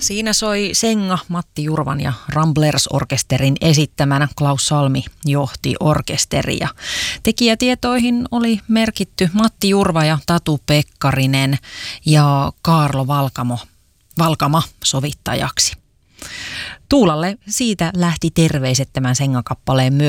Siinä soi Senga Matti Jurvan ja Ramblers-orkesterin esittämänä. Klaus Salmi johti orkesteria. Tekijätietoihin oli merkitty Matti Jurva ja Tatu Pekkarinen ja Kaarlo Valkama sovittajaksi. Tuulalle siitä lähti terveiset tämän Senga-kappaleen myötä.